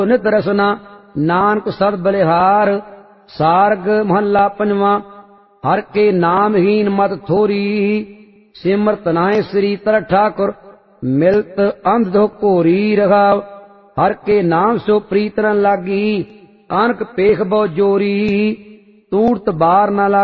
ਨਿਤ ਰਸਨਾ ਨਾਨਕ ਸਦ ਬਲਿਹਾਰ। ਸਾਰਗ ਮਹੱਲਾ ਪੰਜਵਾਂ। ਹਰ ਕੇ ਨਾਮਹੀਨ ਮਤ ਥੋਰੀ ਸਿਮਰਤ ਨਾਹਿ ਸ੍ਰੀ ਤਰ ਠਾकुर। ਮਿਲਤ ਅੰਧ ਧੋ ਘੋਰੀ ਰਹਾਵ ਹਰ ਕੇ ਨਾਮ ਸੋ ਪ੍ਰੀਤ ਨ ਲਾਗੀ। ਅਨਕ ਪੇਖ ਬਹੁ ਜੋਰੀ ਤੂੜਤ ਬਾਰ ਨ ਲਾਗੀ।